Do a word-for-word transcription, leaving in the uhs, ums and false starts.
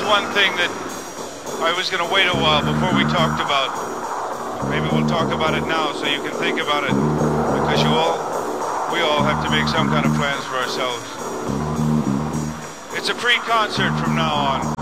one thing that I was going to wait a while before we talked about. Maybe we'll talk about it now so you can think about it, because you all, we all have to make some kind of plans for ourselves. It's a free concert from now on.